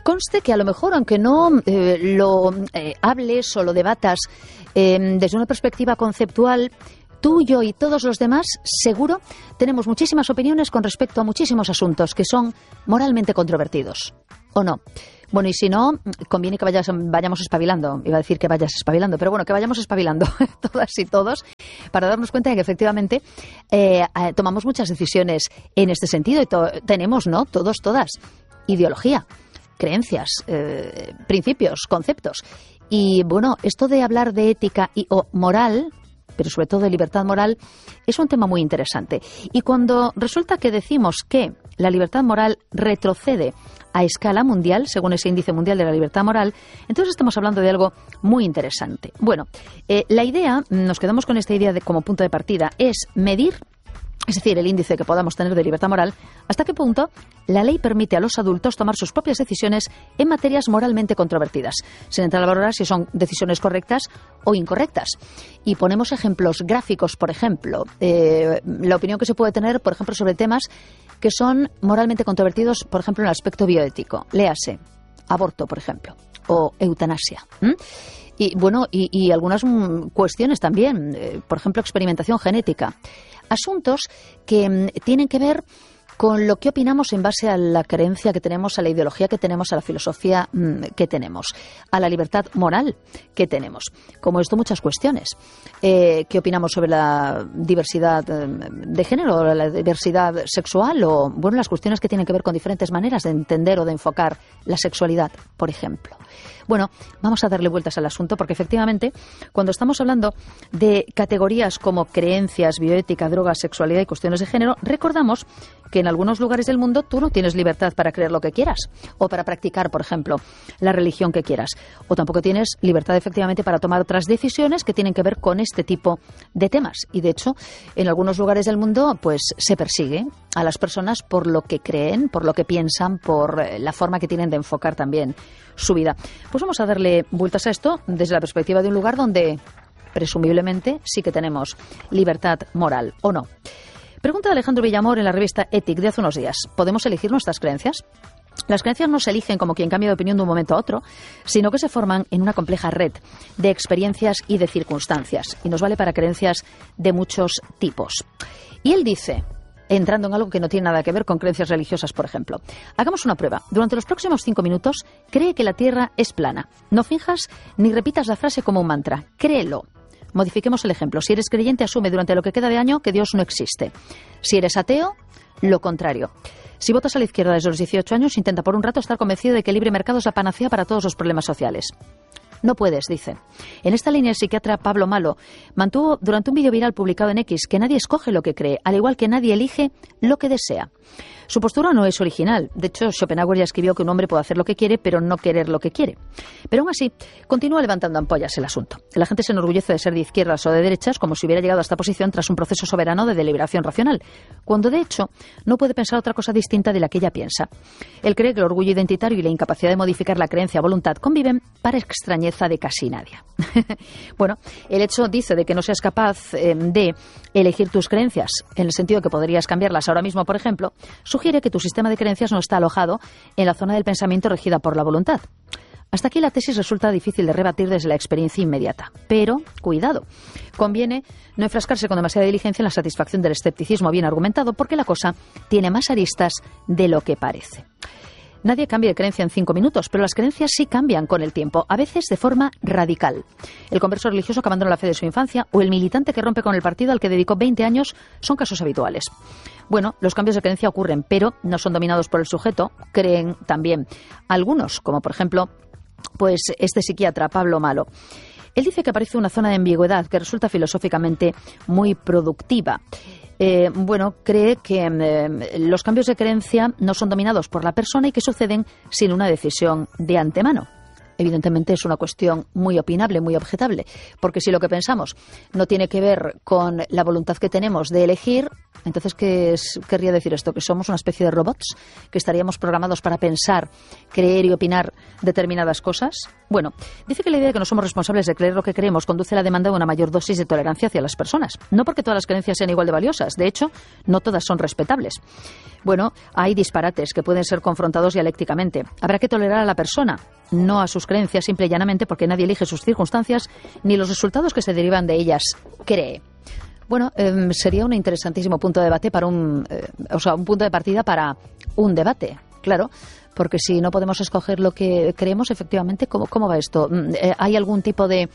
Conste que a lo mejor, aunque no lo hables o lo debatas desde una perspectiva conceptual, tú, yo y todos los demás, seguro, tenemos muchísimas opiniones con respecto a muchísimos asuntos que son moralmente controvertidos, ¿o no? Bueno, y si no, conviene que vayamos espabilando. Iba a decir que vayas espabilando, pero bueno, que vayamos espabilando todas y todos para darnos cuenta de que efectivamente tomamos muchas decisiones en este sentido y tenemos, ¿no? Todos, todas, ideología, creencias, principios, conceptos. Y bueno, esto de hablar de ética o moral, pero sobre todo de libertad moral, es un tema muy interesante. Y cuando resulta que decimos que la libertad moral retrocede a escala mundial, según ese índice mundial de la libertad moral, entonces estamos hablando de algo muy interesante. Bueno, la idea, nos quedamos con esta idea como punto de partida, es medir, es decir, el índice que podamos tener de libertad moral, hasta qué punto la ley permite a los adultos tomar sus propias decisiones en materias moralmente controvertidas, sin entrar a valorar si son decisiones correctas o incorrectas. Y ponemos ejemplos gráficos, por ejemplo, la opinión que se puede tener, por ejemplo, sobre temas que son moralmente controvertidos, por ejemplo, en el aspecto bioético. Léase, aborto, por ejemplo, o eutanasia. Y bueno, y algunas cuestiones también, por ejemplo, experimentación genética. Asuntos que tienen que ver con lo que opinamos en base a la creencia que tenemos, a la ideología que tenemos, a la filosofía que tenemos, a la libertad moral que tenemos. Como esto, muchas cuestiones. ¿Qué opinamos sobre la diversidad de género, la diversidad sexual o, bueno, las cuestiones que tienen que ver con diferentes maneras de entender o de enfocar la sexualidad, por ejemplo? Bueno, vamos a darle vueltas al asunto porque efectivamente cuando estamos hablando de categorías como creencias, bioética, drogas, sexualidad y cuestiones de género, recordamos que en algunos lugares del mundo tú no tienes libertad para creer lo que quieras o para practicar, por ejemplo, la religión que quieras. O tampoco tienes libertad efectivamente para tomar otras decisiones que tienen que ver con este tipo de temas. Y de hecho, en algunos lugares del mundo pues se persigue a las personas por lo que creen, por lo que piensan, por la forma que tienen de enfocar también su vida. Pues vamos a darle vueltas a esto desde la perspectiva de un lugar donde presumiblemente sí que tenemos libertad moral, ¿o no? Pregunta de Alejandro Villamor en la revista Ethic de hace unos días. ¿Podemos elegir nuestras creencias? Las creencias no se eligen como quien cambia de opinión de un momento a otro, sino que se forman en una compleja red de experiencias y de circunstancias. Y nos vale para creencias de muchos tipos. Y él dice, entrando en algo que no tiene nada que ver con creencias religiosas, por ejemplo. Hagamos una prueba. Durante los próximos 5 minutos, cree que la Tierra es plana. No finjas ni repitas la frase como un mantra. Créelo. Modifiquemos el ejemplo. Si eres creyente, asume durante lo que queda de año que Dios no existe. Si eres ateo, lo contrario. Si votas a la izquierda desde los 18 años, intenta por un rato estar convencido de que el libre mercado es la panacea para todos los problemas sociales. No puedes, dice. En esta línea, el psiquiatra Pablo Malo mantuvo durante un vídeo viral publicado en X que nadie escoge lo que cree, al igual que nadie elige lo que desea. Su postura no es original. De hecho, Schopenhauer ya escribió que un hombre puede hacer lo que quiere, pero no querer lo que quiere. Pero aún así, continúa levantando ampollas el asunto. La gente se enorgullece de ser de izquierdas o de derechas como si hubiera llegado a esta posición tras un proceso soberano de deliberación racional, cuando de hecho no puede pensar otra cosa distinta de la que ella piensa. Él cree que el orgullo identitario y la incapacidad de modificar la creencia a voluntad conviven para extrañeza de casi nadie. Bueno, el hecho, dice, de que no seas capaz de elegir tus creencias, en el sentido de que podrías cambiarlas ahora mismo, por ejemplo, sugiere que tu sistema de creencias no está alojado en la zona del pensamiento regida por la voluntad. Hasta aquí la tesis resulta difícil de rebatir desde la experiencia inmediata. Pero, cuidado, conviene no enfrascarse con demasiada diligencia en la satisfacción del escepticismo bien argumentado, porque la cosa tiene más aristas de lo que parece. Nadie cambia de creencia en 5 minutos, pero las creencias sí cambian con el tiempo, a veces de forma radical. El converso religioso que abandona la fe de su infancia o el militante que rompe con el partido al que dedicó 20 años son casos habituales. Bueno, los cambios de creencia ocurren, pero no son dominados por el sujeto, creen también algunos, como por ejemplo, pues este psiquiatra Pablo Malo. Él dice que aparece una zona de ambigüedad que resulta filosóficamente muy productiva. Bueno, cree que los cambios de creencia no son dominados por la persona y que suceden sin una decisión de antemano. evidentemente es una cuestión muy opinable, muy objetable, porque si lo que pensamos no tiene que ver con la voluntad que tenemos de elegir, entonces querría decir esto, que somos una especie de robots, que estaríamos programados para pensar, creer y opinar determinadas cosas. Bueno, dice que la idea de que no somos responsables de creer lo que creemos conduce a la demanda de una mayor dosis de tolerancia hacia las personas. No porque todas las creencias sean igual de valiosas, de hecho, no todas son respetables. Bueno, hay disparates que pueden ser confrontados dialécticamente. Habrá que tolerar a la persona, no a sus creencias, simple y llanamente porque nadie elige sus circunstancias ni los resultados que se derivan de ellas cree. Bueno, sería un interesantísimo punto de debate para un punto de partida para un debate, claro, porque si no podemos escoger lo que creemos, efectivamente, ¿cómo va esto? ¿Hay algún tipo de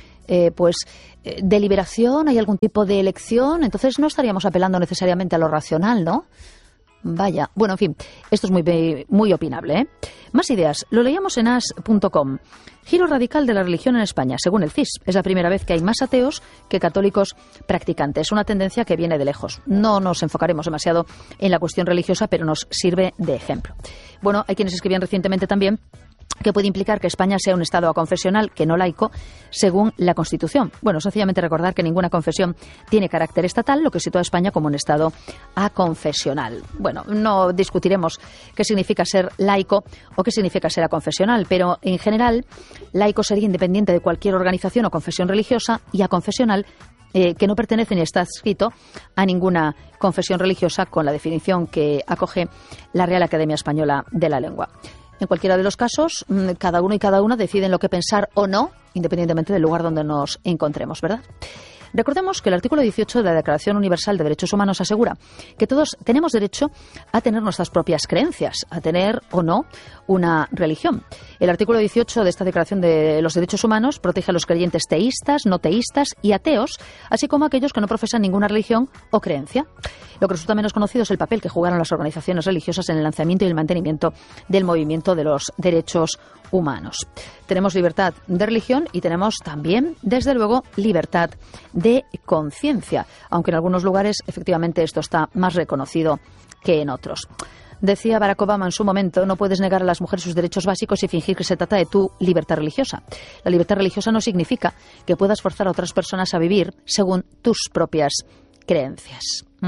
deliberación? ¿Hay algún tipo de elección? Entonces no estaríamos apelando necesariamente a lo racional, ¿no? Vaya, bueno, en fin, esto es muy opinable, ¿eh? Más ideas. Lo leíamos en as.com. Giro radical de la religión en España, según el CIS. Es la primera vez que hay más ateos que católicos practicantes. Una tendencia que viene de lejos. No nos enfocaremos demasiado en la cuestión religiosa, pero nos sirve de ejemplo. Bueno, hay quienes escribían recientemente también que puede implicar que España sea un Estado aconfesional, que no laico, según la Constitución. Bueno, sencillamente recordar que ninguna confesión tiene carácter estatal, lo que sitúa a España como un Estado aconfesional. Bueno, no discutiremos qué significa ser laico o qué significa ser aconfesional, pero en general, laico sería independiente de cualquier organización o confesión religiosa y aconfesional que no pertenece ni está adscrito a ninguna confesión religiosa con la definición que acoge la Real Academia Española de la Lengua. En cualquiera de los casos, cada uno y cada una deciden lo que pensar o no, independientemente del lugar donde nos encontremos, ¿verdad? Recordemos que el artículo 18 de la Declaración Universal de Derechos Humanos asegura que todos tenemos derecho a tener nuestras propias creencias, a tener o no una religión. El artículo 18 de esta Declaración de los Derechos Humanos protege a los creyentes teístas, no teístas y ateos, así como a aquellos que no profesan ninguna religión o creencia. Lo que resulta menos conocido es el papel que jugaron las organizaciones religiosas en el lanzamiento y el mantenimiento del movimiento de los derechos humanos. Tenemos libertad de religión y tenemos también, desde luego, libertad de conciencia, aunque en algunos lugares efectivamente esto está más reconocido que en otros. Decía Barack Obama en su momento, no puedes negar a las mujeres sus derechos básicos y fingir que se trata de tu libertad religiosa. La libertad religiosa no significa que puedas forzar a otras personas a vivir según tus propias creencias.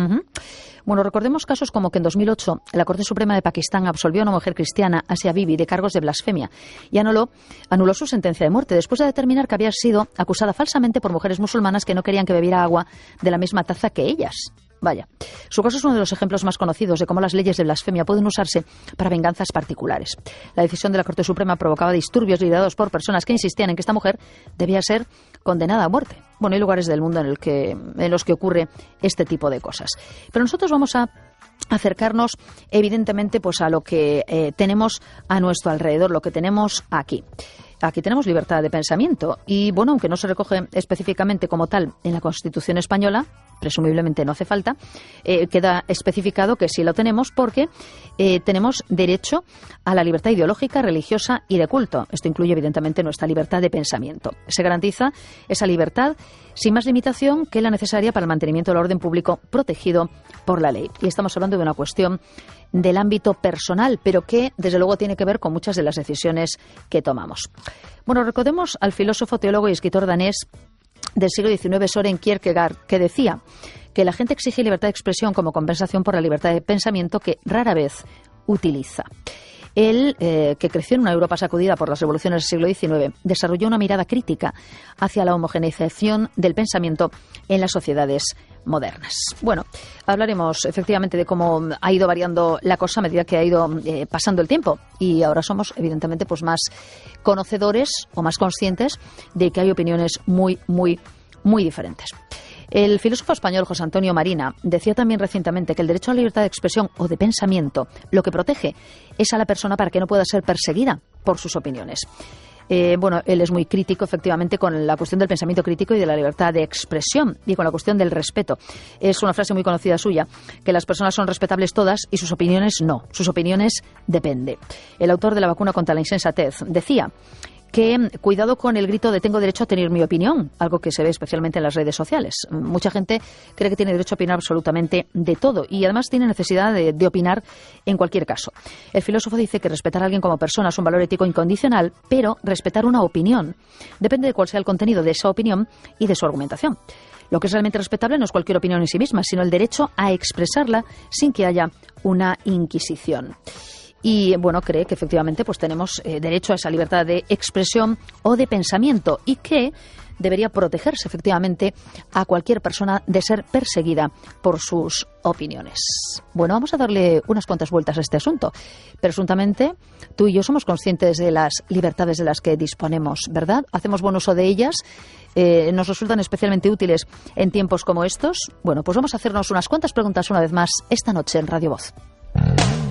Bueno, recordemos casos como que en 2008 la Corte Suprema de Pakistán absolvió a una mujer cristiana, Asia Bibi, de cargos de blasfemia y anuló su sentencia de muerte después de determinar que había sido acusada falsamente por mujeres musulmanas que no querían que bebiera agua de la misma taza que ellas. Vaya, su caso es uno de los ejemplos más conocidos de cómo las leyes de blasfemia pueden usarse para venganzas particulares. La decisión de la Corte Suprema provocaba disturbios liderados por personas que insistían en que esta mujer debía ser condenada a muerte. Bueno, hay lugares del mundo en los que ocurre este tipo de cosas. Pero nosotros vamos a acercarnos, evidentemente, pues a lo que tenemos a nuestro alrededor, lo que tenemos aquí. Aquí tenemos libertad de pensamiento y, bueno, aunque no se recoge específicamente como tal en la Constitución española, presumiblemente no hace falta, queda especificado que sí lo tenemos porque tenemos derecho a la libertad ideológica, religiosa y de culto. Esto incluye, evidentemente, nuestra libertad de pensamiento. Se garantiza esa libertad sin más limitación que la necesaria para el mantenimiento del orden público protegido por la ley. Y estamos hablando de una cuestión del ámbito personal, pero que desde luego tiene que ver con muchas de las decisiones que tomamos. Bueno, recordemos al filósofo, teólogo y escritor danés del siglo XIX, Søren Kierkegaard, que decía que la gente exige libertad de expresión como compensación por la libertad de pensamiento que rara vez utiliza. Él, que creció en una Europa sacudida por las revoluciones del siglo XIX, desarrolló una mirada crítica hacia la homogeneización del pensamiento en las sociedades modernas. Bueno, hablaremos efectivamente de cómo ha ido variando la cosa a medida que ha ido pasando el tiempo y ahora somos evidentemente pues más conocedores o más conscientes de que hay opiniones muy diferentes. El filósofo español José Antonio Marina decía también recientemente que el derecho a la libertad de expresión o de pensamiento lo que protege es a la persona para que no pueda ser perseguida por sus opiniones. Bueno, él es muy crítico, efectivamente, con la cuestión del pensamiento crítico y de la libertad de expresión y con la cuestión del respeto. Es una frase muy conocida suya, que las personas son respetables todas y sus opiniones no. Sus opiniones depende. El autor de La vacuna contra la insensatez decía que cuidado con el grito de tengo derecho a tener mi opinión, algo que se ve especialmente en las redes sociales. Mucha gente cree que tiene derecho a opinar absolutamente de todo y además tiene necesidad de opinar en cualquier caso. El filósofo dice que respetar a alguien como persona es un valor ético incondicional, pero respetar una opinión depende de cuál sea el contenido de esa opinión y de su argumentación. Lo que es realmente respetable no es cualquier opinión en sí misma, sino el derecho a expresarla sin que haya una inquisición. Y, bueno, cree que efectivamente pues tenemos derecho a esa libertad de expresión o de pensamiento y que debería protegerse efectivamente a cualquier persona de ser perseguida por sus opiniones. Bueno, vamos a darle unas cuantas vueltas a este asunto. Presuntamente, tú y yo somos conscientes de las libertades de las que disponemos, ¿verdad? Hacemos buen uso de ellas, nos resultan especialmente útiles en tiempos como estos. Bueno, pues vamos a hacernos unas cuantas preguntas una vez más esta noche en Radio Voz.